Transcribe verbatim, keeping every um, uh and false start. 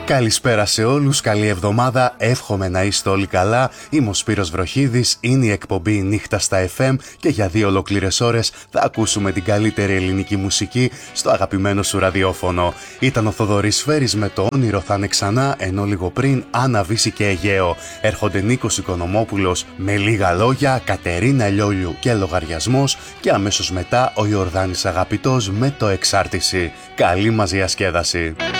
Καλησπέρα σε όλους, καλή εβδομάδα, εύχομαι να είστε όλοι καλά. Είμαι ο Σπύρος Βροχίδης, είναι η εκπομπή Νύχτα στα εφ εμ και για δύο ολόκληρες ώρες θα ακούσουμε την καλύτερη ελληνική μουσική στο αγαπημένο σου ραδιόφωνο. Ήταν ο Θοδωρής Σφαίρης με το όνειρο θα είναι ξανά, ενώ λίγο πριν Άννα Βύση και Αιγαίο. Έρχονται Νίκος Οικονομόπουλος με λίγα λόγια, Κατερίνα Λιόλιου και λογαριασμός και αμέσως μετά ο Ιορδάνης Αγαπητός με το Εξάρτηση. Καλή μας διασκέδαση.